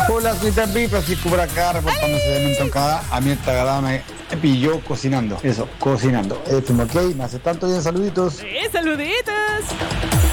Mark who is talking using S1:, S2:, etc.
S1: Hola, soy Tapi, Francisco por acá, reportándose de Mentoncada. A mí esta galada me pilló cocinando. Eso, cocinando. Ok, me hace tanto bien, saluditos.
S2: ¡Saluditos!